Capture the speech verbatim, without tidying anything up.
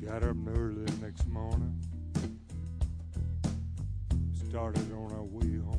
Got up early the next morning, started on our way home.